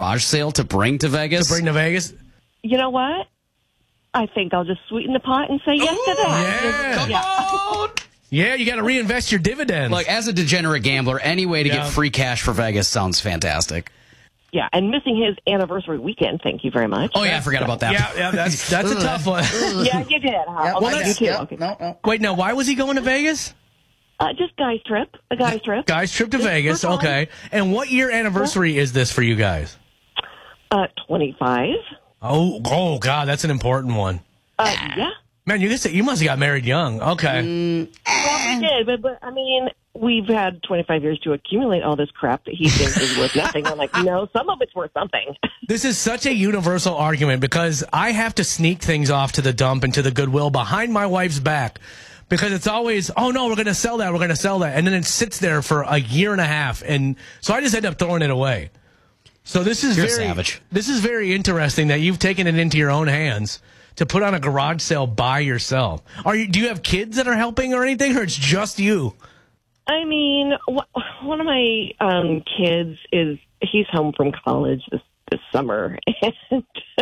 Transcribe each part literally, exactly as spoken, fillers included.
garage sale to bring to Vegas? To bring to Vegas? You know what? I think I'll just sweeten the pot and say yes Ooh, to that. yeah. Come Yeah. on! Yeah, you got to reinvest your dividends. Like, as a degenerate gambler, any way to Yeah. get free cash for Vegas sounds fantastic. Yeah, and missing his anniversary weekend, thank you very much. Oh, yeah, I forgot about that. yeah, yeah, that's that's a tough one. Yeah, you did, huh? Yep, Okay, I you did. too. Yep. Okay. No, no. Wait, now, why was he going to Vegas? Uh, just guy's trip. A guy's trip. Guys, trip to Just Vegas. for fun. Okay. And what year anniversary is this for you guys? Uh, twenty-five. Oh, oh, God, that's an important one. Uh, yeah. Man, you, you must have got married young. Okay. Well, we did, but, but I mean, we've had twenty-five years to accumulate all this crap that he thinks is worth nothing. I'm like, no, some of it's worth something. This is such a universal argument because I have to sneak things off to the dump and to the Goodwill behind my wife's back because it's always, oh, no, we're going to sell that, we're going to sell that. And then it sits there for a year and a half. And so I just end up throwing it away. So this is You're very savage. This is very interesting that you've taken it into your own hands to put on a garage sale by yourself. Are you? Do you have kids that are helping or anything, or it's just you? I mean, wh- one of my um, kids is, he's home from college this, this summer, and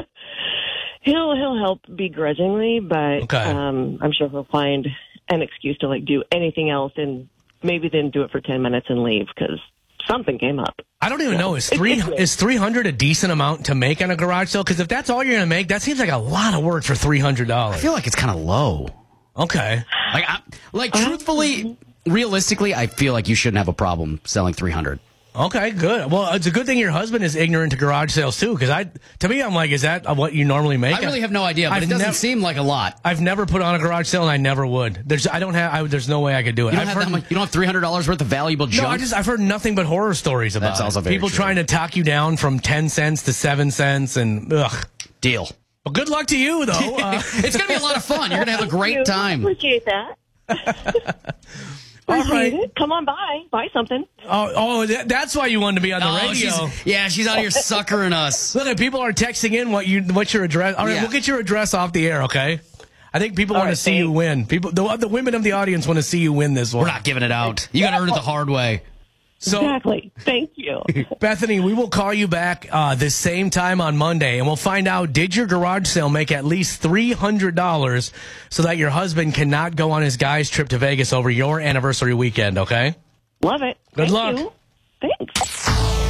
he'll he'll help begrudgingly, but Okay. um, I'm sure he'll find an excuse to like do anything else, and maybe then do it for ten minutes and leave because something came up. I don't even know. Is three is three hundred a decent amount to make on a garage sale? Because if that's all you're going to make, that seems like a lot of work for three hundred I dollars. feel like it's kind of low. Okay. Like, I, like truthfully, realistically, I feel like you shouldn't have a problem selling three hundred. Okay, good. Well, it's a good thing your husband is ignorant to garage sales too, because I, to me, I'm like, is that what you normally make? I really have no idea, but I've it doesn't nev- seem like a lot. I've never put on a garage sale, and I never would. There's, I don't have. I, there's no way I could do it. You don't, I've have heard, that much, you don't have three hundred dollars worth of valuable junk? no, I just I've heard nothing but horror stories about That's it. also very people true. trying to talk you down from ten cents to seven cents, and ugh. Deal. Well, good luck to you, though. Uh, It's going to be a lot of fun. You're going to have a Thank you. great time. Appreciate that. all Appreciate right. it. Come on by. Buy something. Oh, oh that, that's why you wanted to be on the Oh, radio. she's, yeah, she's out here suckering us. Look, people are texting in what you what's your address. All right, Yeah. we'll get your address off the air, okay? I think people want right, to see you thanks. win. People, the, the women of the audience want to see you win this one. We're not giving it out. You got to earn it the hard way. So, Exactly. Thank you. Bethany, we will call you back uh, the same time on Monday, and we'll find out, did your garage sale make at least three hundred dollars so that your husband cannot go on his guy's trip to Vegas over your anniversary weekend, okay? Love it. Good Thank luck. you. Thanks.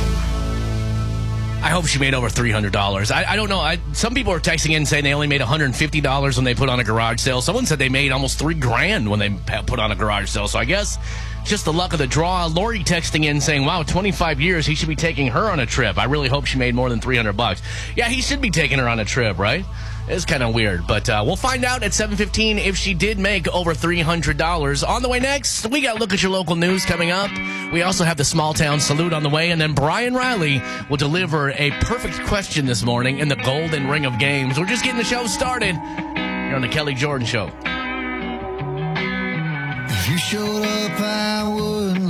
I hope she made over three hundred dollars. I, I don't know. I, some people are texting in saying they only made one hundred fifty dollars when they put on a garage sale. Someone said they made almost three grand when they pa- put on a garage sale. So I guess just the luck of the draw. Lori texting in saying, wow, twenty-five years, he should be taking her on a trip. I really hope she made more than three hundred bucks. Yeah, he should be taking her on a trip, right? It's kind of weird, but uh, we'll find out at seven fifteen if she did make over three hundred dollars. On the way next, we got Look at Your Local News coming up. We also have the Small Town Salute on the way, and then Brian Riley will deliver a perfect question this morning in the Golden Ring of Games. We're just getting the show started here on the Kelly Jordan Show. If you showed up, I would